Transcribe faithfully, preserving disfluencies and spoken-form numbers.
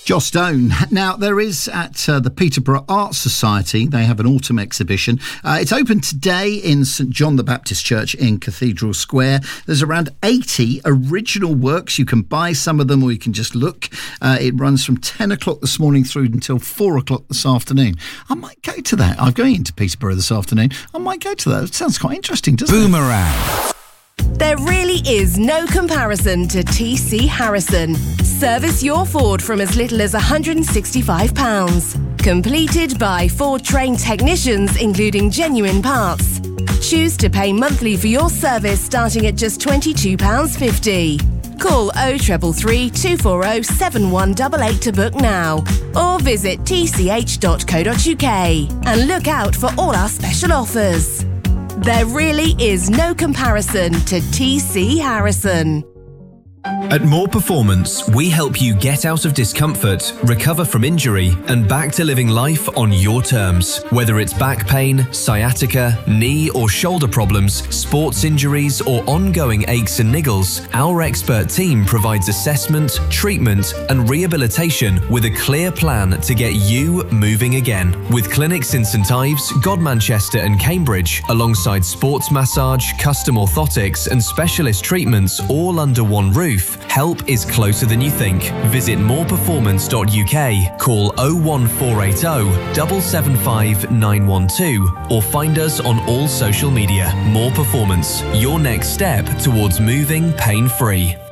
Joss Stone. Now, there is at uh, the Peterborough Art Society, they have an autumn exhibition. Uh, it's open today in St John the Baptist Church in Cathedral Square. There's around eighty original works. You can buy some of them or you can just look. Uh, it runs from ten o'clock this morning through until four o'clock this afternoon. I might go to that. I'm going into Peterborough this afternoon. I might go to that. It sounds quite interesting, doesn't it? Boomerang. There really is no comparison to T C Harrison. Service your Ford from as little as one hundred sixty-five pounds. Completed by Ford-trained technicians, including genuine parts. Choose to pay monthly for your service starting at just twenty-two pounds fifty. Call oh three three, two four oh, seven one eight eight to book now. Or visit t c h dot co dot u k and look out for all our special offers. There really is no comparison to T C Harrison. At More Performance, we help you get out of discomfort, recover from injury, and back to living life on your terms. Whether it's back pain, sciatica, knee or shoulder problems, sports injuries, or ongoing aches and niggles, our expert team provides assessment, treatment, and rehabilitation with a clear plan to get you moving again. With clinics in St Ives, Godmanchester, and Cambridge, alongside sports massage, custom orthotics, and specialist treatments all under one roof, help is closer than you think. Visit more performance dot u k, call oh one four eight oh, seven seven five, nine one two, or find us on all social media. More Performance, your next step towards moving pain-free.